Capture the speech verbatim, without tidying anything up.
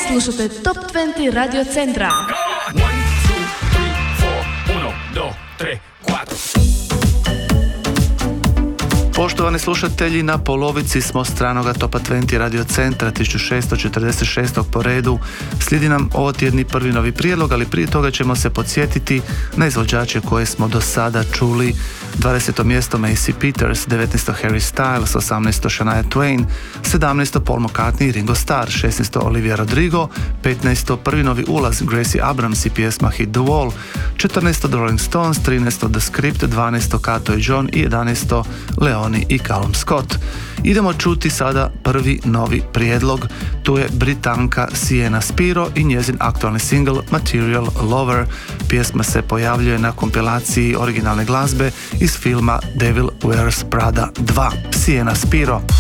Slušate Top dvadeset Radio Centra. One, two, three, four, uno, dos, tres, cuatro. Poštovani slušatelji, na polovici smo stranoga Topa dvadeset Radio Centra tisuću šesto četrdeset šest po redu. Slijedi nam ovotjedni prvi novi prijedlog, ali prije toga ćemo se podsjetiti na izvođače koje smo do sada čuli. dvadeseto mjesto Macy Peters, devetnaesto Harry Styles, osamnaesto Shania Twain, sedamnaesto Paul McCartney i Ringo Starr, šesnaesto Olivia Rodrigo, petnaesto prvi novi ulaz Gracie Abrams i pjesma Hit the Wall, četrnaesto The Rolling Stones, trinaesto The Script, dvanaesto Kato i John i jedanaesto Leoni i Callum Scott. Idemo čuti sada prvi novi prijedlog. Tu je Britanka Sienna Spiro i njezin aktualni single Material Lover. Pjesma se pojavljuje na kompilaciji originalne glazbe iz filma Devil Wears Prada dva. Sienna Spiro.